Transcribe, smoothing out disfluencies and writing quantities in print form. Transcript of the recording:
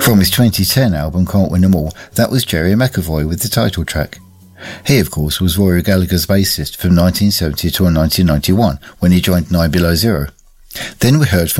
From his 2010 album Can't Win Them All, that was Jerry McAvoy with the title track. He, of course, was Rory Gallagher's bassist from 1970 to 1991 when he joined 9 Below Zero. Then we heard from